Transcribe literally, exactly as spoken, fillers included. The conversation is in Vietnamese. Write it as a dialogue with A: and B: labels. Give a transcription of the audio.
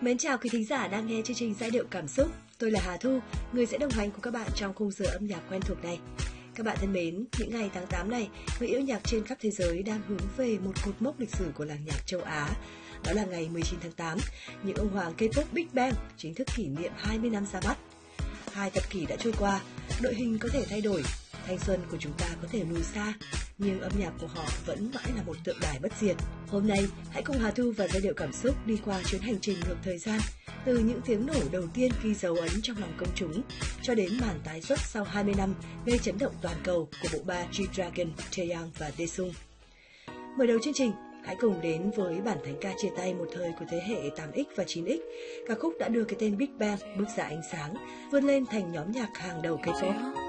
A: Mến chào quý thính giả đang nghe chương trình Giai điệu cảm xúc. Tôi là Hà Thu, người sẽ đồng hành cùng các bạn trong khung giờ âm nhạc quen thuộc này. Các bạn thân mến, những ngày tháng tám này, người yêu nhạc trên khắp thế giới đang hướng về một cột mốc lịch sử của làng nhạc châu Á. Đó là ngày mười chín tháng tám, những ông hoàng K-pop Big Bang chính thức kỷ niệm hai mươi năm ra mắt. Hai thập kỷ đã trôi qua, đội hình có thể thay đổi, thanh xuân của chúng ta có thể lùi xa, nhưng âm nhạc của họ vẫn mãi là một tượng đài bất diệt. Hôm nay, hãy cùng Hà Thu và Giai điệu cảm xúc đi qua chuyến hành trình ngược thời gian, từ những tiếng nổ đầu tiên ghi dấu ấn trong lòng công chúng, cho đến màn tái xuất sau hai mươi năm gây chấn động toàn cầu của bộ ba G-Dragon, Taeyang và Daesung. Mở đầu chương trình, hãy cùng đến với bản thánh ca chia tay một thời của thế hệ tám x và chín x. Ca khúc đã đưa cái tên Big Bang bước ra ánh sáng, vươn lên thành nhóm nhạc hàng đầu K-pop.